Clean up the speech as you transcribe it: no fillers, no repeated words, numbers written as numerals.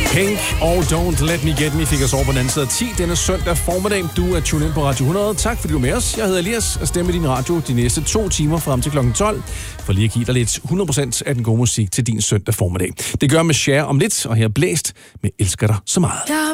Pink og Don't Let Me Get Me fik os over på den anden side af 10 denne søndag formiddag. Du er tunet ind på Radio 100. Tak fordi du er med os. Jeg hedder Elias og stemmer din radio de næste 2 timer frem til kl. 12. For lige at give dig lidt 100% af den gode musik til din søndag formiddag. Det gør med Cher om lidt, og her Blæst med Elsker dig så meget.